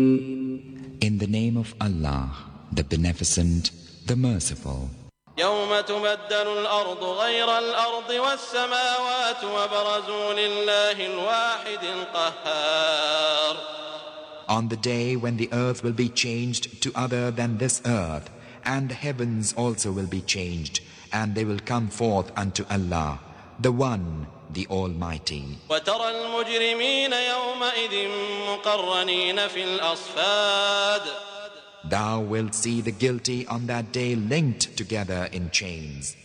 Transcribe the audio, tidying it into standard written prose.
In the name of Allah, the Beneficent, the Merciful. يوم تبدل الأرض غير الأرض والسماوات وبرزوا لله الواحد القهار. On the day when the earth will be changed to other than this earth, and the heavens also will be changed, and they will come forth unto Allah, the One, the Almighty. وترى المجرمين يومئذ مقرنين في الأصفاد. Thou wilt see the guilty on that day linked together in chains.